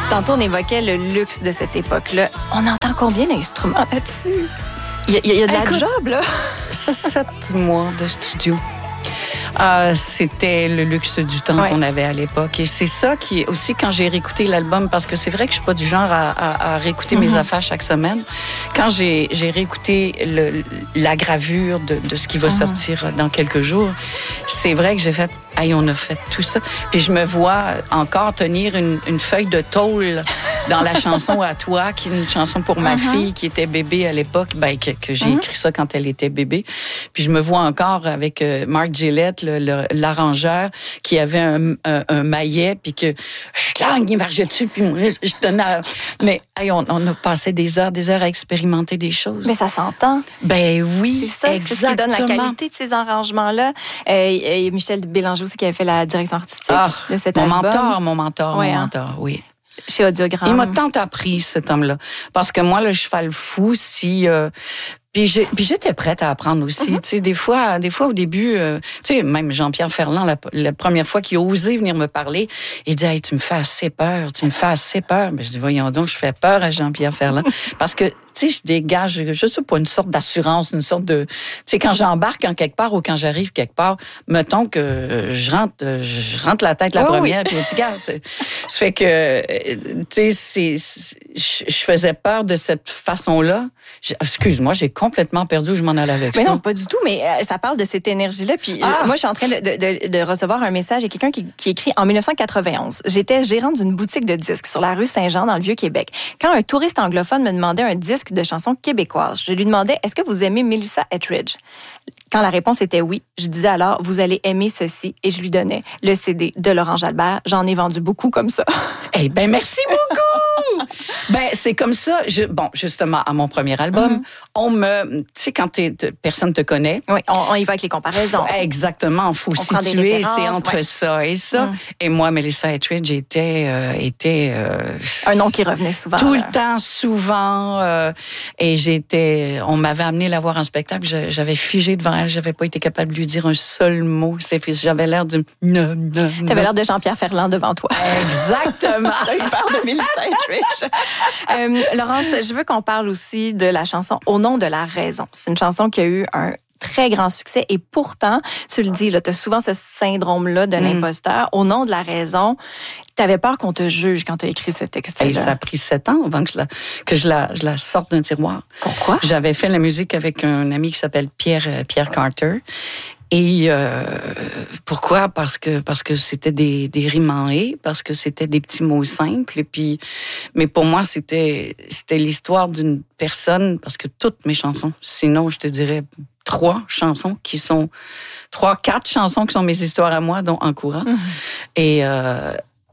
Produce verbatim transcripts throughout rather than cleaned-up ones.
Tantôt, on évoquait le luxe de cette époque-là. On entend combien d'instruments là-dessus? Il y a, il y a de la Écoute, job, là. Sept mois de studio. Euh, c'était le luxe du temps ouais. qu'on avait à l'époque. Et c'est ça qui est aussi quand j'ai réécouté l'album, parce que c'est vrai que je suis pas du genre à, à, à réécouter mm-hmm. mes affaires chaque semaine. Quand j'ai, j'ai réécouté le, la gravure de, de ce qui va mm-hmm. sortir dans quelques jours, c'est vrai que j'ai fait, hey, on a fait tout ça. Puis je me vois encore tenir une, une feuille de tôle dans la chanson À toi, qui est une chanson pour ma mm-hmm. fille qui était bébé à l'époque, ben, que, que j'ai mm-hmm. écrit ça quand elle était bébé. Puis je me vois encore avec euh, Mark Gillette, le, le, l'arrangeur, qui avait un, un, un maillet, puis que je langue, il marchait dessus, puis moi, je tenais à... Mais hey, on, on a passé des heures, des heures à expérimenter des choses. Mais ça s'entend. Ben oui, c'est ça, exactement. C'est ce qui donne la qualité de ces arrangements-là. Euh, et Michel Bélanger aussi qui avait fait la direction artistique ah, de cet mon album. Mentor, mon mentor, ouais, mon hein? mentor, oui. Chez Audiogramme. Il m'a tant appris, cet homme-là. Parce que moi, le cheval fou, si... Euh, Puis, j'ai, puis j'étais prête à apprendre aussi. Mm-hmm. Tu sais, des fois, des fois au début, euh, tu sais, même Jean-Pierre Ferland, la, la première fois qu'il a osé venir me parler, il dit, hey, tu me fais assez peur, tu me fais assez peur. Mais je dis, voyons donc, je fais peur à Jean-Pierre Ferland, parce que tu sais, je dégage, je sais pas, une sorte d'assurance, une sorte de, tu sais, quand j'embarque en quelque part ou quand j'arrive quelque part, mettons que je rentre, je rentre la tête la oh, première, oui. Puis tu gars, ça fait que, tu sais, c'est, je faisais peur de cette façon-là. Excuse-moi, j'ai complètement perdu où je m'en allais avec mais ça. Mais non, pas du tout, mais euh, ça parle de cette énergie-là. Puis ah. je, moi, je suis en train de, de, de recevoir un message. Il y a quelqu'un qui, qui écrit en dix-neuf cent quatre-vingt-onze. J'étais gérante d'une boutique de disques sur la rue Saint-Jean, dans le Vieux-Québec. Quand un touriste anglophone me demandait un disque de chansons québécoises, je lui demandais, est-ce que vous aimez Melissa Etheridge? Quand la réponse était oui, je disais alors, vous allez aimer ceci. Et je lui donnais le C D de Laurent Jalbert. J'en ai vendu beaucoup comme ça. Eh hey, ben merci beaucoup! Ben c'est comme ça. Je, bon, justement, à mon premier album, mm-hmm. on me... Tu sais, quand t'es, personne te connaît... Oui, on, on y va avec les comparaisons. Exactement, il faut on situer, c'est entre ouais. ça et ça. Mm. Et moi, Melissa Etheridge était... Euh, était euh, un nom qui revenait souvent. Tout là. le temps, souvent. Euh, et j'étais... On m'avait amené la voir en spectacle, j'avais figé devant elle, j'avais pas été capable de lui dire un seul mot. J'avais l'air de... Non, non, T'avais l'air de Jean-Pierre Ferland devant toi. Exactement. T'as eu peur de Melissa Etheridge. euh, Laurence, je veux qu'on parle aussi de la chanson Au nom de la raison. C'est une chanson qui a eu un très grand succès et pourtant, tu le dis, tu as souvent ce syndrome-là de l'imposteur. Mm. Au nom de la raison, tu avais peur qu'on te juge quand tu as écrit ce texte-là. Et ça a pris sept ans avant que je la, que je la, je la sorte d'un tiroir. Pourquoi? J'avais fait la musique avec un ami qui s'appelle Pierre, Pierre Carter. Et euh, pourquoi? Parce que parce que c'était des des rimes en et, parce que c'était des petits mots simples. Et puis, mais pour moi, c'était c'était l'histoire d'une personne, parce que toutes mes chansons, sinon je te dirais trois chansons qui sont trois, quatre chansons qui sont mes histoires à moi, dont En courant. Mm-hmm. Et euh,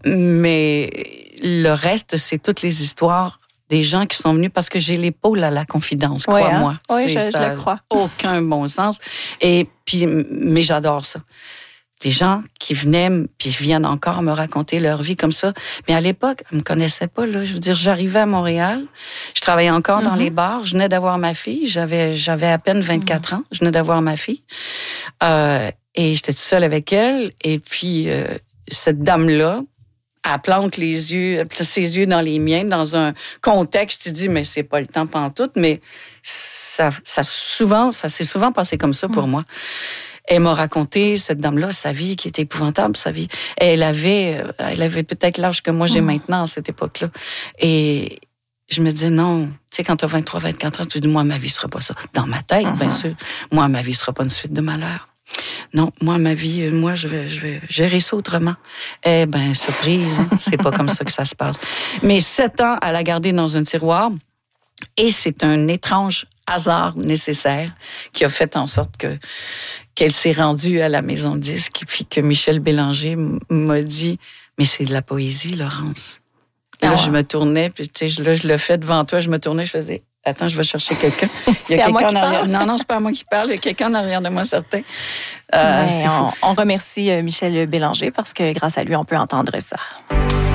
mais le reste, c'est toutes les histoires des gens qui sont venus parce que j'ai l'épaule à la confidence, oui, crois-moi. Hein? Oui, c'est, je, ça je le crois. Aucun bon sens. Et puis, mais j'adore ça. Les gens qui venaient, puis viennent encore me raconter leur vie comme ça. Mais à l'époque, ils me connaissaient pas, là. Je veux dire, j'arrivais à Montréal, je travaillais encore mm-hmm. dans les bars, je venais d'avoir ma fille, j'avais, j'avais à peine vingt-quatre mm-hmm. ans, je venais d'avoir ma fille. Euh, et j'étais toute seule avec elle. Et puis, euh, cette dame-là, elle plante les yeux, ses yeux dans les miens, dans un contexte, tu dis, mais c'est pas le temps pantoute, mais ça, ça souvent, ça s'est souvent passé comme ça pour mmh. moi. Elle m'a raconté, cette dame-là, sa vie qui était épouvantable, sa vie. Elle avait, elle avait peut-être l'âge que moi j'ai mmh. maintenant à cette époque-là. Et je me disais, non, tu sais, quand t'as vingt-trois, vingt-quatre ans, tu dis, moi, ma vie sera pas ça. Dans ma tête, mmh. bien sûr. Moi, ma vie sera pas une suite de malheurs. Non, moi, ma vie, moi, je vais, je vais gérer ça autrement. Eh ben, surprise, hein? C'est pas comme ça que ça se passe. Mais sept ans à la garder dans un tiroir, et c'est un étrange hasard nécessaire qui a fait en sorte que qu'elle s'est rendue à la maison de disque, puis que Michel Bélanger m'a dit, mais c'est de la poésie, Laurence. Et là, ah ouais. je me tournais, puis tu sais, là, je le fais devant toi, je me tournais, je faisais... Attends, je vais chercher quelqu'un. Il y a quelqu'un en arrière. Non, non, c'est pas à moi qui parle. Il y a quelqu'un en arrière de moi, certain. Euh, on, on remercie Michel Bélanger parce que grâce à lui, on peut entendre ça.